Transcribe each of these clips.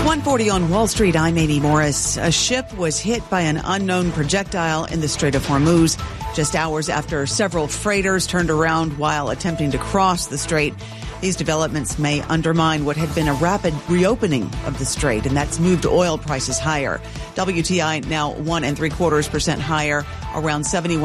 1:40 on Wall Street. I'm Amy Morris. A ship was hit by an unknown projectile in the Strait of Hormuz just hours after several freighters turned around while attempting to cross the strait. These developments may undermine what had been a rapid reopening of the strait, and that's moved oil prices higher. WTI now 1.75% higher, around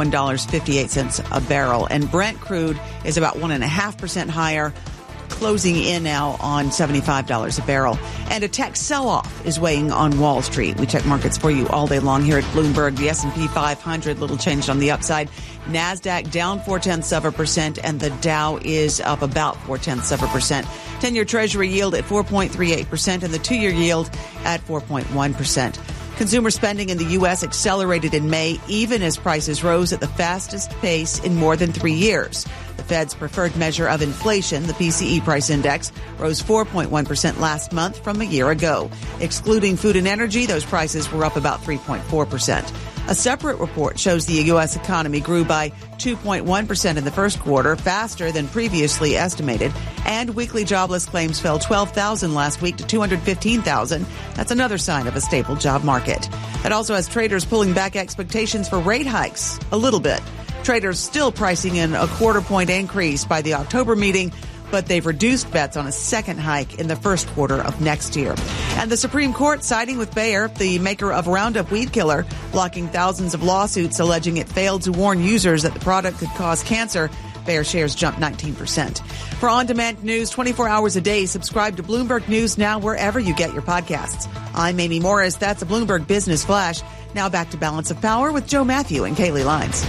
$71.58 a barrel. And Brent crude is about 1.5% higher, closing in now on $75 a barrel. And a tech sell-off is weighing on Wall Street. We check markets for you all day long here at Bloomberg. The S&P 500, little change on the upside. NASDAQ down 0.4%, and the Dow is up about 0.4%. 10-year Treasury yield at 4.38%, and the 2-year yield at 4.1%. Consumer spending in the U.S. accelerated in May, even as prices rose at the fastest pace in more than 3 years. The Fed's preferred measure of inflation, the PCE price index, rose 4.1% last month from a year ago. Excluding food and energy, those prices were up about 3.4%. A separate report shows the U.S. economy grew by 2.1% in the first quarter, faster than previously estimated. And weekly jobless claims fell 12,000 last week to 215,000. That's another sign of a stable job market. That also has traders pulling back expectations for rate hikes a little bit. Traders still pricing in a quarter-point increase by the October meeting, but they've reduced bets on a second hike in the first quarter of next year. And the Supreme Court siding with Bayer, the maker of Roundup weed killer, blocking thousands of lawsuits alleging it failed to warn users that the product could cause cancer. Bayer shares jumped 19%. For on-demand news 24 hours a day, subscribe to Bloomberg News now wherever you get your podcasts. I'm Amy Morris. That's a Bloomberg Business Flash. Now back to Balance of Power with Joe Matthew and Kaylee Lines.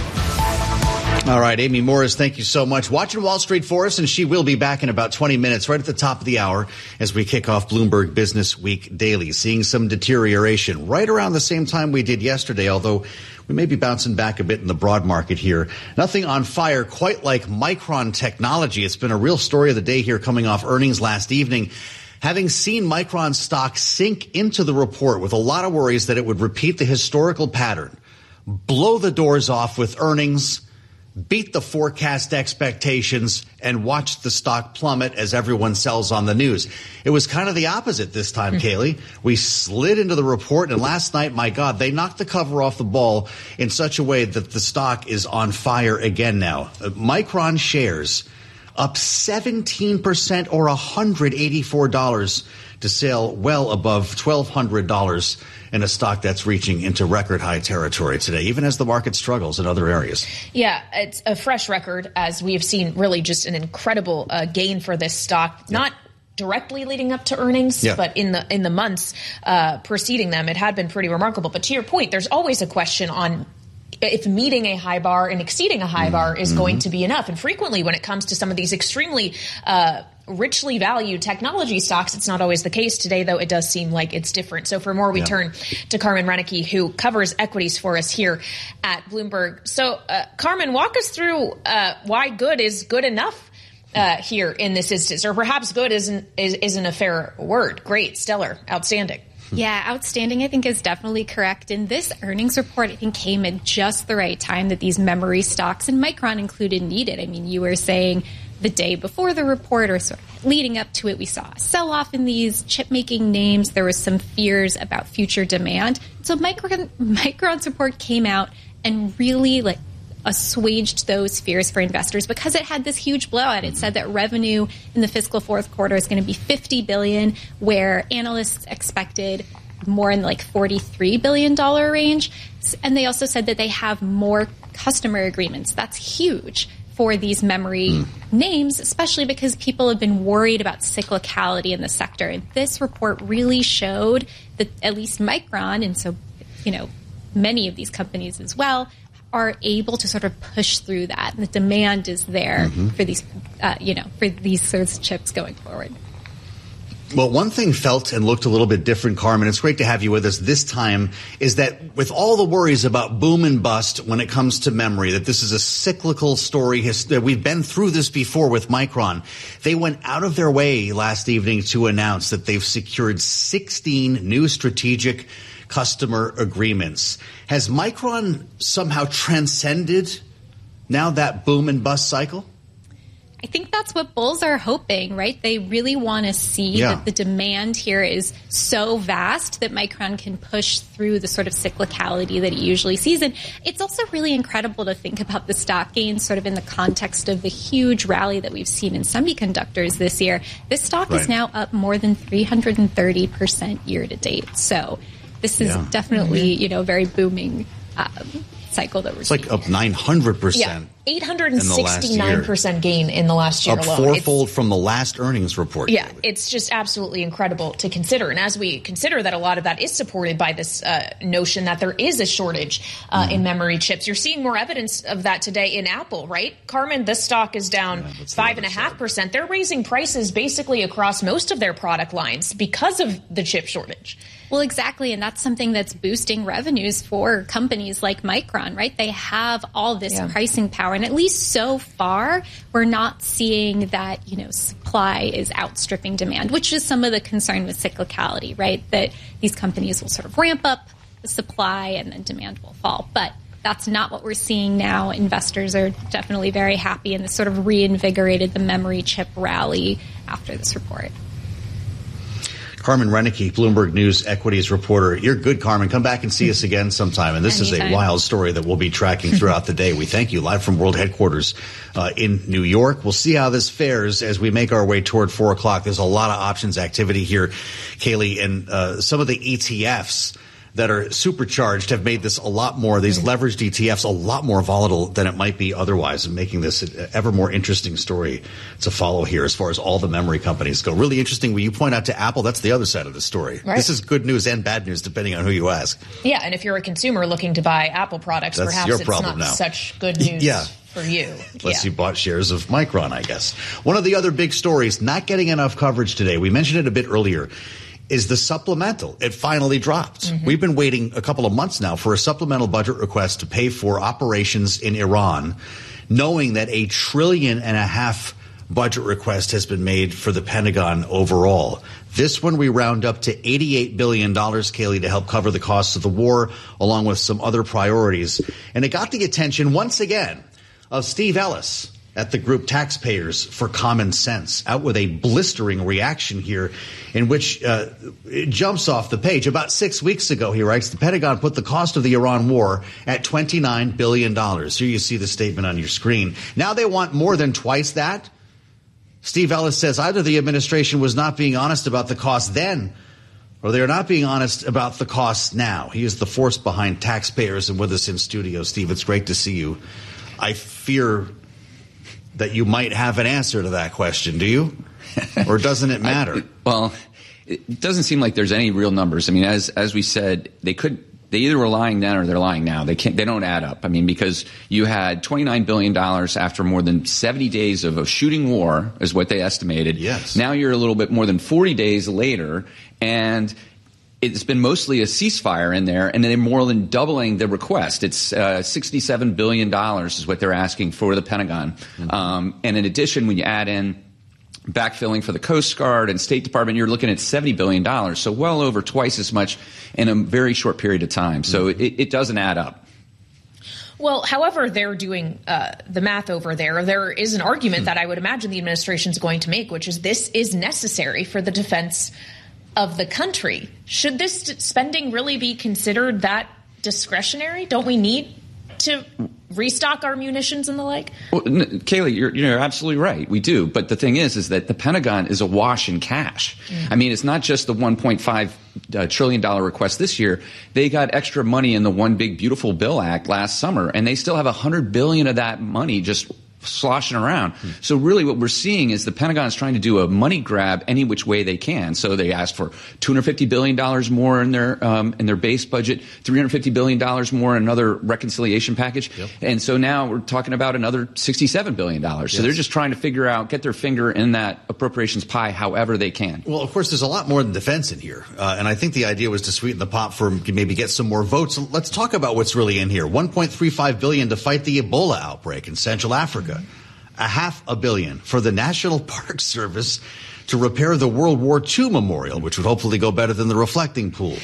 All right, Amy Morris, thank you so much. Watching Wall Street for us, and she will be back in about 20 minutes, right at the top of the hour, as we kick off Bloomberg Business Week Daily. Seeing some deterioration right around the same time we did yesterday, although we may be bouncing back a bit in the broad market here. Nothing on fire quite like Micron Technology. It's been a real story of the day here coming off earnings last evening. Having seen Micron stock sink into the report with a lot of worries that it would repeat the historical pattern, blow the doors off with earnings, beat the forecast expectations, and watch the stock plummet as everyone sells on the news. It was kind of the opposite this time, Kaylee. We slid into the report, and last night, my God, they knocked the cover off the ball in such a way that the stock is on fire again now. Micron shares up 17% or $184 to sell well above $1,200 in a stock that's reaching into record high territory today, even as the market struggles in other areas. Yeah, it's a fresh record, as we have seen really just an incredible gain for this stock, not directly leading up to earnings, but in the months preceding them, it had been pretty remarkable. But to your point, there's always a question on if meeting a high bar and exceeding a high bar is going to be enough. And frequently when it comes to some of these extremely richly valued technology stocks, it's not always the case. Today, though, it does seem like it's different. So for more, we turn to Carmen Reinecke, who covers equities for us here at Bloomberg. So, Carmen, walk us through why good is good enough here in this instance, or perhaps good isn't a fair word. Great, stellar, outstanding. Yeah, outstanding, I think, is definitely correct. And this earnings report, I think, came at just the right time that these memory stocks, and Micron included, needed. I mean, you were saying the day before the report, or sort of leading up to it, we saw a sell-off in these chip-making names. There was some fears about future demand. So Micron's report came out and really assuaged those fears for investors because it had this huge blowout. It said that revenue in the fiscal fourth quarter is going to be $50 billion, where analysts expected more in $43 billion range. And they also said that they have more customer agreements. That's huge for these memory names, especially because people have been worried about cyclicality in the sector. And this report really showed that at least Micron, and so, many of these companies as well, are able to sort of push through that. And the demand is there for these, for these sorts of chips going forward. Well, one thing felt and looked a little bit different, Carmen, it's great to have you with us this time, is that with all the worries about boom and bust when it comes to memory, that this is a cyclical story, that we've been through this before with Micron, they went out of their way last evening to announce that they've secured 16 new strategic customer agreements. Has Micron somehow transcended now that boom and bust cycle? I think that's what bulls are hoping, right? They really want to see that the demand here is so vast that Micron can push through the sort of cyclicality that it usually sees. And it's also really incredible to think about the stock gains sort of in the context of the huge rally that we've seen in semiconductors this year. This stock is now up more than 330% year to date. So this is definitely, a very booming cycle that we're seeing. It's like up 900%. Yeah, 869% gain in the last year alone. Up fourfold from the last earnings report. Yeah, it's just absolutely incredible to consider. And as we consider that a lot of that is supported by this notion that there is a shortage in memory chips, you're seeing more evidence of that today in Apple, right? Carmen, this stock is down 5.5%. They're raising prices basically across most of their product lines because of the chip shortage. Well, exactly. And that's something that's boosting revenues for companies like Micron, right? They have all this pricing power. And at least so far, we're not seeing that, supply is outstripping demand, which is some of the concern with cyclicality, right? That these companies will sort of ramp up the supply and then demand will fall. But that's not what we're seeing now. Investors are definitely very happy, and this sort of reinvigorated the memory chip rally after this report. Carmen Reinecke, Bloomberg News equities reporter. You're good, Carmen. Come back and see us again sometime. And this is a wild story that we'll be tracking throughout the day. We thank you. Live from World Headquarters in New York. We'll see how this fares as we make our way toward 4 o'clock. There's a lot of options activity here, Kaylee, and some of the ETFs that are supercharged have made this a lot more, these leveraged ETFs, a lot more volatile than it might be otherwise, and making this an ever more interesting story to follow here as far as all the memory companies go. Really interesting when you point out to Apple, that's the other side of the story. Right. This is good news and bad news, depending on who you ask. Yeah, and if you're a consumer looking to buy Apple products, that's perhaps it's not such good news. For you. Unless you bought shares of Micron, I guess. One of the other big stories not getting enough coverage today, we mentioned it a bit earlier, is the supplemental. It finally dropped. We've been waiting a couple of months now for a supplemental budget request to pay for operations in Iran, knowing that $1.5 trillion budget request has been made for the Pentagon overall. This one we round up to $88 billion, Kaylee, to help cover the costs of the war, along with some other priorities. And it got the attention once again of Steve Ellis at the group Taxpayers for Common Sense, out with a blistering reaction here in which it jumps off the page. About 6 weeks ago, he writes, the Pentagon put the cost of the Iran war at $29 billion. Here you see the statement on your screen. Now they want more than twice that. Steve Ellis says either the administration was not being honest about the cost then, or they are not being honest about the costs now. He is the force behind Taxpayers and with us in studio. Steve, it's great to see you. I fear that you might have an answer to that question, do you? Or doesn't it matter? Well, it doesn't seem like there's any real numbers. I mean, as we said, they either were lying then or they're lying now. They don't add up. I mean, because you had $29 billion after more than 70 days of a shooting war is what they estimated. Yes. Now you're a little bit more than 40 days later, and it's been mostly a ceasefire in there, and they're more than doubling the request. It's $67 billion is what they're asking for the Pentagon. And in addition, when you add in backfilling for the Coast Guard and State Department, you're looking at $70 billion, so well over twice as much in a very short period of time. So it doesn't add up. Well, however they're doing the math over there is an argument that I would imagine the administration is going to make, which is this is necessary for the defense of the country. Should this spending really be considered that discretionary? Don't we need to restock our munitions and the like? Well, Kaylee, you're absolutely right. We do. But the thing is that the Pentagon is awash in cash. I mean, it's not just the $1.5 trillion request this year. They got extra money in the One Big Beautiful Bill Act last summer, and they still have $100 billion of that money just sloshing around. So really what we're seeing is the Pentagon is trying to do a money grab any which way they can. So they asked for $250 billion more in their base budget, $350 billion more in another reconciliation package. Yep. And so now we're talking about another $67 billion. So they're just trying to get their finger in that appropriations pie however they can. Well, of course, there's a lot more than defense in here. And I think the idea was to sweeten the pot for maybe get some more votes. Let's talk about what's really in here. $1.35 billion to fight the Ebola outbreak in Central Africa. $500 million for the National Park Service to repair the World War II memorial, which would hopefully go better than the reflecting pool.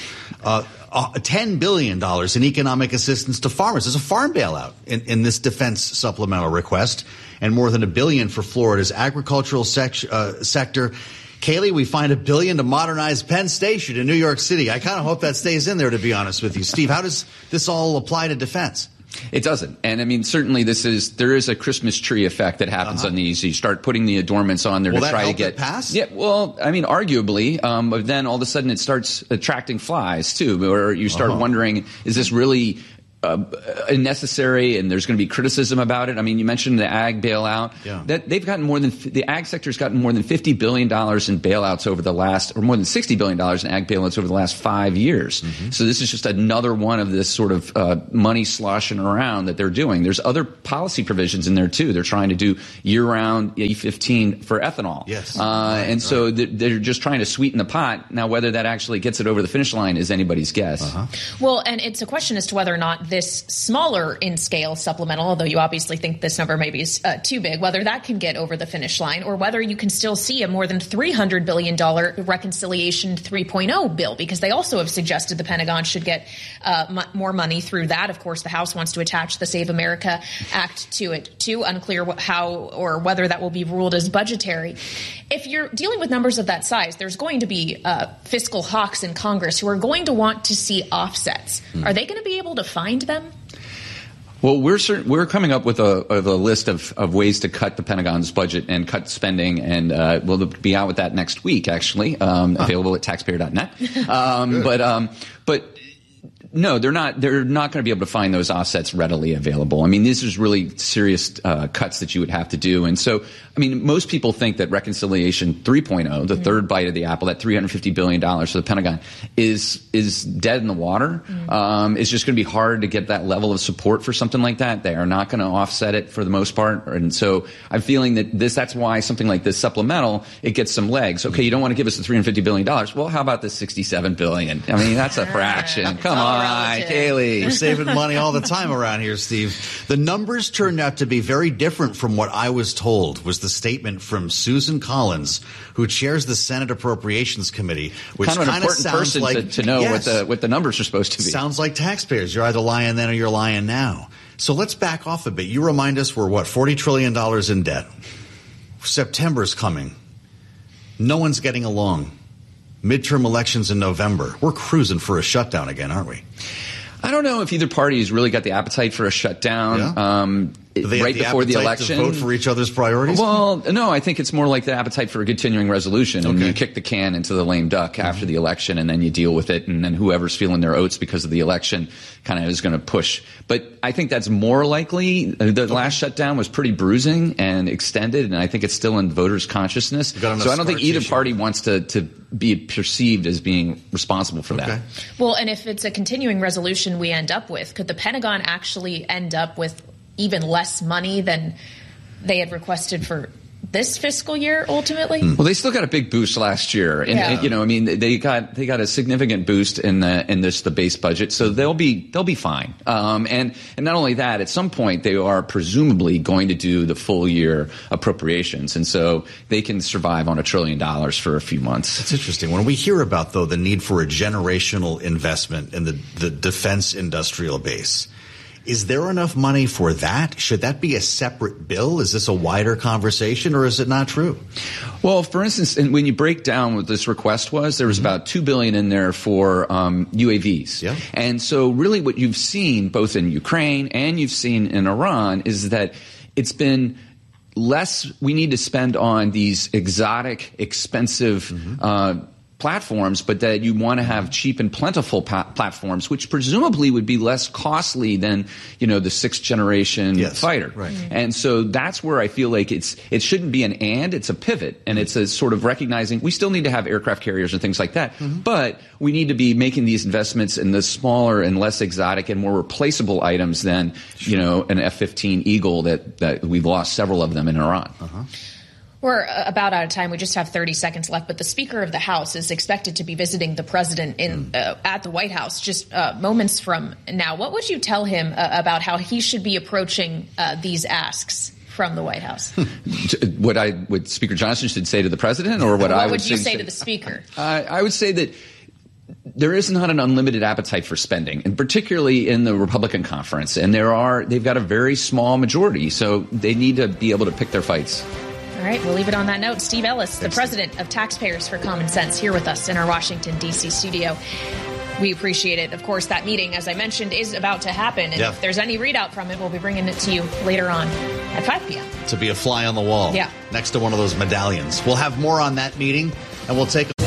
$10 billion in economic assistance to farmers. There's a farm bailout in this defense supplemental request, and more than $1 billion for Florida's agricultural sector. Kaylee, we find $1 billion to modernize Penn Station in New York City. I kind of hope that stays in there, to be honest with you. Steve, how does this all apply to defense? It doesn't. And I mean, certainly there is a Christmas tree effect that happens on these. You start putting the adornments on there to try to get pass. Yeah. Well, I mean, arguably, but then all of a sudden it starts attracting flies too, or you start wondering, is this really unnecessary, and there's going to be criticism about it. I mean, you mentioned the ag bailout. Yeah. That they've gotten the ag sector's gotten more than $50 billion in bailouts over the last, or more than $60 billion in ag bailouts over the last 5 years. Mm-hmm. So this is just another one of this sort of money sloshing around that they're doing. There's other policy provisions in there too. They're trying to do year-round E15 for ethanol. Yes. So they're just trying to sweeten the pot. Now, whether that actually gets it over the finish line is anybody's guess. Well, and it's a question as to whether or not this smaller in scale supplemental, although you obviously think this number maybe is too big, whether that can get over the finish line or whether you can still see a more than $300 billion reconciliation 3.0 bill, because they also have suggested the Pentagon should get more money through that. Of course, the House wants to attach the Save America Act to it too. Unclear how or whether that will be ruled as budgetary. If you're dealing with numbers of that size, there's going to be fiscal hawks in Congress who are going to want to see offsets. Are they going to be able to find them? Well, we're coming up with a list of ways to cut the Pentagon's budget and cut spending, and we'll be out with that next week, actually, available at taxpayer.net. But no, they're not going to be able to find those offsets readily available. I mean, these are really serious cuts that you would have to do. And so, I mean, most people think that reconciliation 3.0, the third bite of the apple, that $350 billion for the Pentagon, is dead in the water. It's just going to be hard to get that level of support for something like that. They are not going to offset it for the most part. And so I'm feeling that that's why something like this supplemental, it gets some legs. Okay, you don't want to give us the $350 billion. Well, how about the $67 billion? I mean, that's a fraction. Come on. Hi, Kaylee. We're saving money all the time around here, Steve. The numbers turned out to be very different from what I was told, was the statement from Susan Collins, who chairs the Senate Appropriations Committee, which kind of an important person like, to know what the numbers are supposed to be. Sounds like taxpayers. You're either lying then or you're lying now. So let's back off a bit. You remind us we're, $40 trillion in debt. September's coming. No one's getting along. Midterm elections in November. We're cruising for a shutdown again, aren't we? I don't know if either party has really got the appetite for a shutdown. Right before the election, to vote for each other's priorities? Well, no, I think it's more like the appetite for a continuing resolution, and you kick the can into the lame duck after the election, and then you deal with it, and then whoever's feeling their oats because of the election kind of is going to push. But I think that's more likely. The last shutdown was pretty bruising and extended, and I think it's still in voters' consciousness. So I don't think either party wants to be perceived as being responsible for that. Well, and if it's a continuing resolution we end up with, could the Pentagon actually end up with even less money than they had requested for this fiscal year ultimately? Well, they still got a big boost last year. And I mean, they got a significant boost in the base budget. So they'll be fine. And not only that, at some point they are presumably going to do the full year appropriations. And so they can survive on $1 trillion for a few months. That's interesting. When we hear about, though, the need for a generational investment in the defense industrial base, is there enough money for that? Should that be a separate bill? Is this a wider conversation, or is it not true? Well, for instance, when you break down what this request was, there was about $2 billion in there for UAVs. Yeah. And so really what you've seen both in Ukraine and you've seen in Iran is that it's been less we need to spend on these exotic, expensive platforms, but that you want to have cheap and plentiful platforms, which presumably would be less costly than, the sixth generation fighter. Right. And so that's where I feel like it shouldn't be an and, it's a pivot. And it's a sort of recognizing we still need to have aircraft carriers and things like that, but we need to be making these investments in the smaller and less exotic and more replaceable items than, an F-15 Eagle that we've lost several of them in Iran. We're about out of time. We just have 30 seconds left, but the Speaker of the House is expected to be visiting the President at the White House just moments from now. What would you tell him about how he should be approaching these asks? from the White House? What Speaker Johnson should say to the president, or what I would you say to the speaker? I would say that there is not an unlimited appetite for spending, and particularly in the Republican conference. And they've got a very small majority, so they need to be able to pick their fights. All right, we'll leave it on that note. Steve Ellis, the president of Taxpayers for Common Sense, here with us in our Washington, D.C. studio. We appreciate it. Of course, that meeting, as I mentioned, is about to happen. And if there's any readout from it, we'll be bringing it to you later on at 5 p.m. To be a fly on the wall. Yeah. Next to one of those medallions. We'll have more on that meeting, and we'll take